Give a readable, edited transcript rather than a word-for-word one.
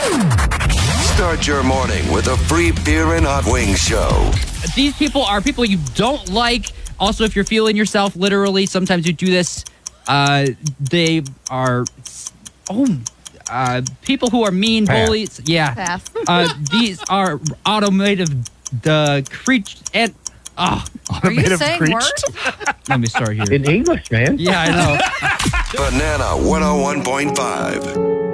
Start your morning with a free beer and hot wings show. These people are people you don't like. Also, if you're feeling yourself, literally, sometimes you do this. They are people who are mean bullies. Yeah. Pass. These are automated creatures and Are you saying words? let me start here. In English, man. Yeah, I know. Banana 101.5.